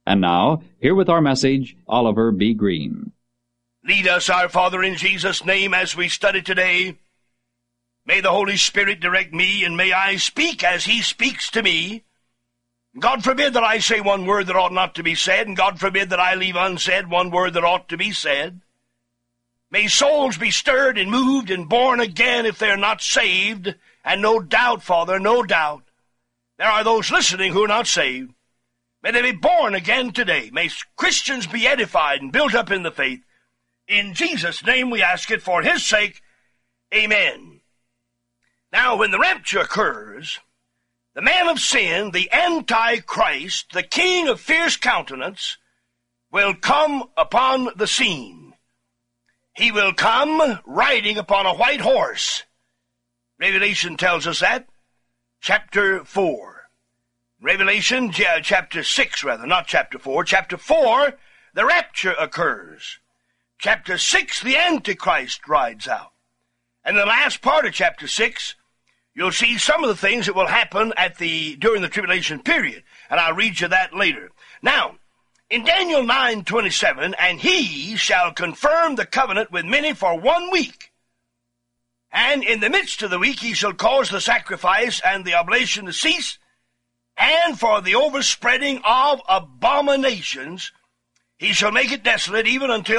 And now, here with our message, Oliver B. Green. Lead us, our Father, in Jesus' name as we study today. May the Holy Spirit direct me, and may I speak as He speaks to me. God forbid that I say one word that ought not to be said, and God forbid that I leave unsaid one word that ought to be said. May souls be stirred and moved and born again if they're not saved, and no doubt, Father, no doubt, there are those listening who are not saved. May they be born again today. May Christians be edified and built up in the faith. In Jesus' name we ask it for His sake. Amen. Now, when the rapture occurs, the man of sin, the Antichrist, the king of fierce countenance, will come upon the scene. He will come riding upon a white horse. Revelation tells us that. Chapter 4. Revelation chapter 6, rather, not chapter 4. Chapter 4, the rapture occurs. Chapter 6, the Antichrist rides out. And the last part of chapter 6, you'll see some of the things that will happen during the tribulation period, and I'll read you that later. Now, in Daniel 9:27, and He shall confirm the covenant with many for 1 week. And in the midst of the week He shall cause the sacrifice and the oblation to cease, and for the overspreading of abominations He shall make it desolate even until